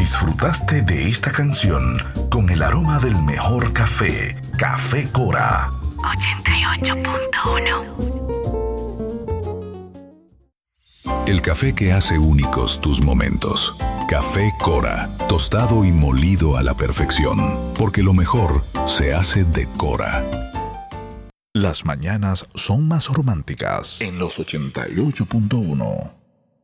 Disfrutaste de esta canción con el aroma del mejor café, Café Cora. 88.1. El café que hace únicos tus momentos. Café Cora, tostado y molido a la perfección, porque lo mejor se hace de Cora. Las mañanas son más románticas en los 88.1.